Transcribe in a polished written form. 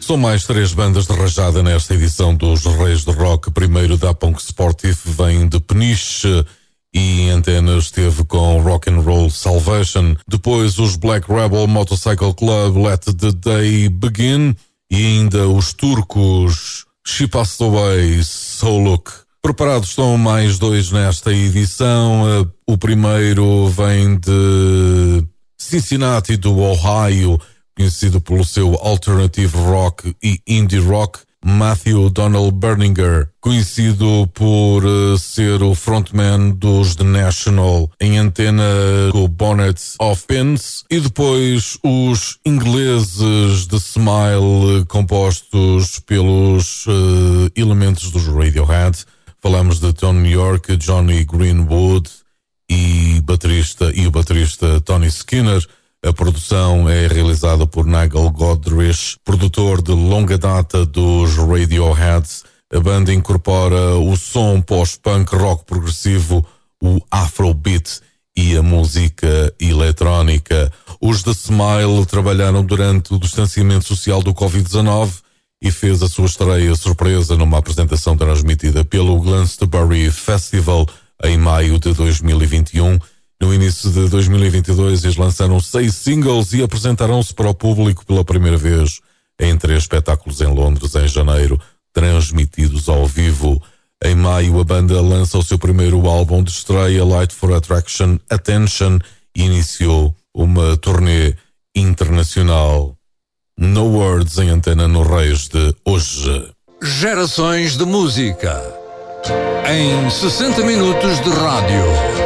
São mais 3 bandas de rajada nesta edição dos Reis do Rock. Primeiro da Punk Sportif vem de Peniche e em Antena esteve com Rock and Roll Salvation. Depois os Black Rebel Motorcycle Club, Let the Day Begin. E ainda os turcos She Passed Away, So Look. Preparados estão mais 2 nesta edição. O primeiro vem de Cincinnati, do Ohio, conhecido pelo seu alternative rock e indie rock, Matthew Donald Berninger, conhecido por ser o frontman dos The National, em Antena com Bonnet of Pins. E depois os ingleses de Smile, compostos pelos elementos dos Radiohead. Falamos de Tom York, Johnny Greenwood e o baterista Tony Skinner. A produção é realizada por Nigel Godrich, produtor de longa data dos Radiohead. A banda incorpora o som pós-punk rock progressivo, o afrobeat e a música eletrónica. Os The Smile trabalharam durante o distanciamento social do Covid-19 e fez a sua estreia surpresa numa apresentação transmitida pelo Glastonbury Festival em maio de 2021. No início de 2022, eles lançaram 6 singles e apresentaram-se para o público pela primeira vez em 3 espetáculos em Londres em janeiro, transmitidos ao vivo. Em maio, a banda lança o seu primeiro álbum de estreia, Light for Attention, e iniciou uma turnê internacional. No Words em Antena no Reis de hoje. Gerações de música em 60 minutos de rádio.